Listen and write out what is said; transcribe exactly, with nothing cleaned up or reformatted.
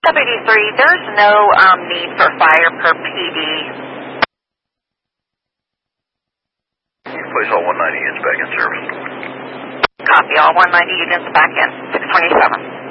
W D three, there's no um, need for fire per P D. Place all one ninety units back in service. Copy, all one ninety units back in, six twenty-seven.